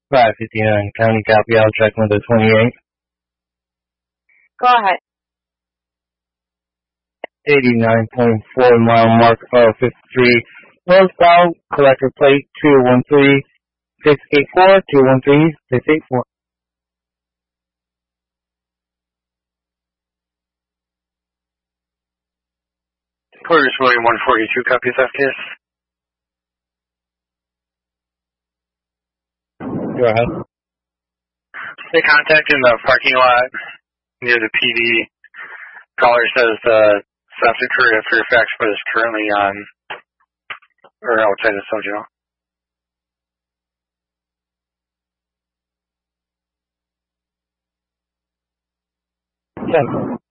559 County copy. I'll check window 28. Go ahead. 89.4 mile mark 53 northbound, collector plate 213-684, 213-684. Porter's William 142, copy FKS. Go ahead. They contacted in the parking lot near the PD. Caller says stopped occurred at Fairfax, but is currently on or outside of Sojo. Yes.